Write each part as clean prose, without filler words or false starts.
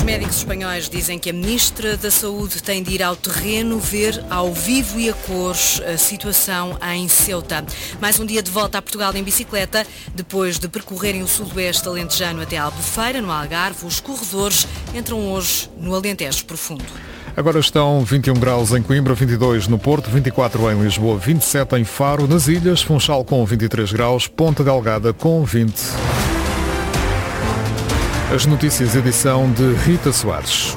médicos espanhóis dizem que a Ministra da Saúde tem de ir ao terreno ver ao vivo e a cores a situação em Ceuta. Mais um dia de volta a Portugal em bicicleta. Depois de percorrerem o sudoeste alentejano até Albufeira, no Algarve, os corredores entram hoje no Alentejo Profundo. Agora estão 21 graus em Coimbra, 22 no Porto, 24 em Lisboa, 27 em Faro, nas Ilhas, Funchal com 23 graus, Ponta Delgada com 20. As notícias, edição de Rita Soares.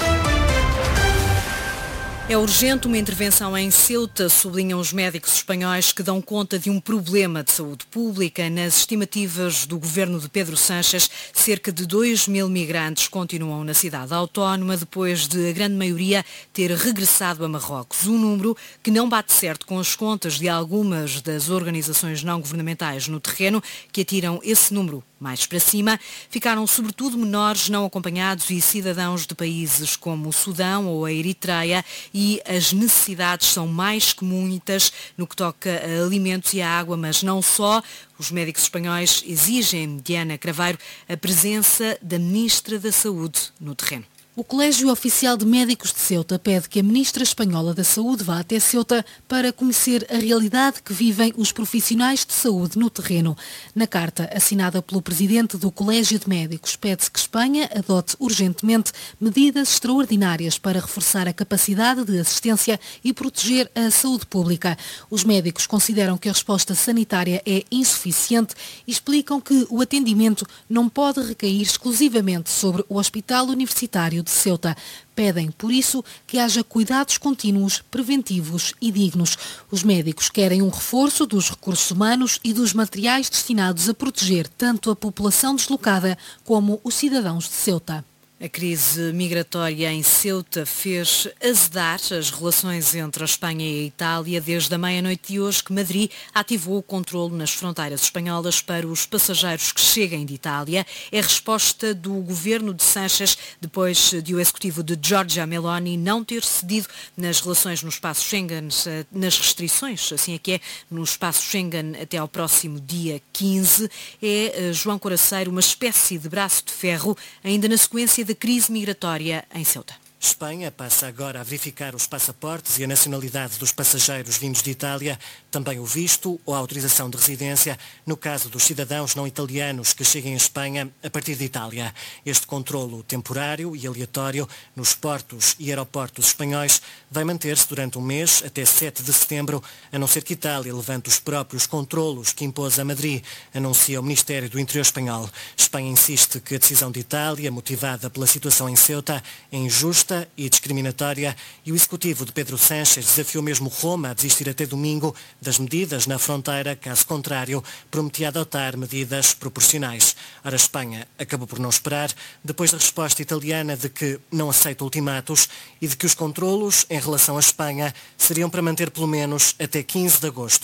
É urgente uma intervenção em Ceuta, sublinham os médicos espanhóis que dão conta de um problema de saúde pública. Nas estimativas do governo de Pedro Sánchez, cerca de 2.000 migrantes continuam na cidade autónoma depois de a grande maioria ter regressado a Marrocos. Um número que não bate certo com as contas de algumas das organizações não governamentais no terreno, que atiram esse número mais para cima. Ficaram sobretudo menores não acompanhados e cidadãos de países como o Sudão ou a Eritreia, e as necessidades são mais que muitas no que toca a alimentos e a água, mas não só. Os médicos espanhóis exigem, Diana Craveiro, a presença da Ministra da Saúde no terreno. O Colégio Oficial de Médicos de Ceuta pede que a Ministra Espanhola da Saúde vá até Ceuta para conhecer a realidade que vivem os profissionais de saúde no terreno. Na carta assinada pelo Presidente do Colégio de Médicos, pede-se que Espanha adote urgentemente medidas extraordinárias para reforçar a capacidade de assistência e proteger a saúde pública. Os médicos consideram que a resposta sanitária é insuficiente e explicam que o atendimento não pode recair exclusivamente sobre o Hospital Universitário de Ceuta. Pedem, por isso, que haja cuidados contínuos, preventivos e dignos. Os médicos querem um reforço dos recursos humanos e dos materiais destinados a proteger tanto a população deslocada como os cidadãos de Ceuta. A crise migratória em Ceuta fez azedar as relações entre a Espanha e a Itália desde a meia-noite de hoje que Madrid ativou o controlo nas fronteiras espanholas para os passageiros que cheguem de Itália. É a resposta do governo de Sánchez depois de o executivo de Giorgia Meloni não ter cedido nas relações no espaço Schengen, nas restrições, assim é que é, no espaço Schengen até ao próximo dia 15. É, João Coraceiro, uma espécie de braço de ferro, ainda na sequência da crise migratória em Ceuta. Espanha passa agora a verificar os passaportes e a nacionalidade dos passageiros vindos de Itália, também o visto ou a autorização de residência, no caso dos cidadãos não italianos que cheguem à Espanha a partir de Itália. Este controlo temporário e aleatório nos portos e aeroportos espanhóis vai manter-se durante um mês, até 7 de setembro, a não ser que Itália levante os próprios controlos que impôs a Madrid, anuncia o Ministério do Interior espanhol. Espanha insiste que a decisão de Itália, motivada pela situação em Ceuta, é injusta e discriminatória, e o executivo de Pedro Sánchez desafiou mesmo Roma a desistir até domingo das medidas na fronteira, caso contrário, prometia adotar medidas proporcionais. Ora, a Espanha acabou por não esperar, depois da resposta italiana de que não aceita ultimatos e de que os controlos em relação à Espanha seriam para manter pelo menos até 15 de agosto.